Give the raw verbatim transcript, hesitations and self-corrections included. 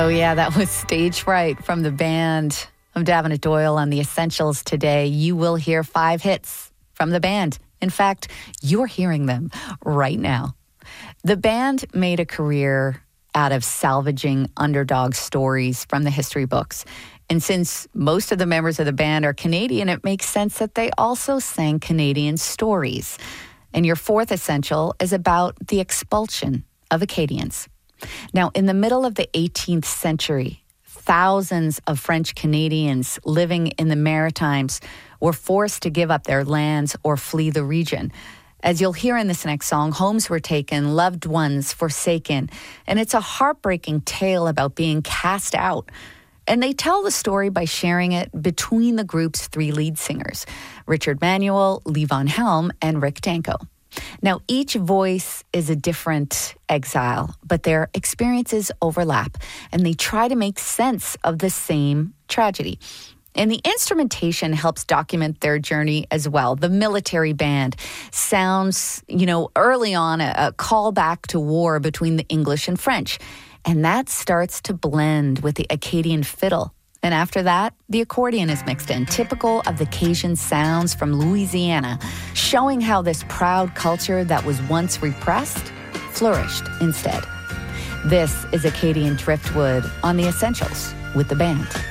Oh, yeah, that was Stage Fright from the band. I'm Davenant Doyle on The Essentials today. You will hear five hits from the band. In fact, you're hearing them right now. The band made a career out of salvaging underdog stories from the history books. And since most of the members of the band are Canadian, it makes sense that they also sang Canadian stories. And your fourth essential is about the expulsion of Acadians. Now, in the middle of the eighteenth century, thousands of French Canadians living in the Maritimes were forced to give up their lands or flee the region. As you'll hear in this next song, homes were taken, loved ones forsaken, and it's a heartbreaking tale about being cast out. And they tell the story by sharing it between the group's three lead singers, Richard Manuel, Levon Helm, and Rick Danko. Now, each voice is a different exile, but their experiences overlap, and they try to make sense of the same tragedy. And the instrumentation helps document their journey as well. The military band sounds, you know, early on a, a call back to war between the English and French, and that starts to blend with the Acadian fiddle. And after that, the accordion is mixed in, typical of the Cajun sounds from Louisiana, showing how this proud culture that was once repressed flourished instead. This is Acadian Driftwood on The Essentials with the band.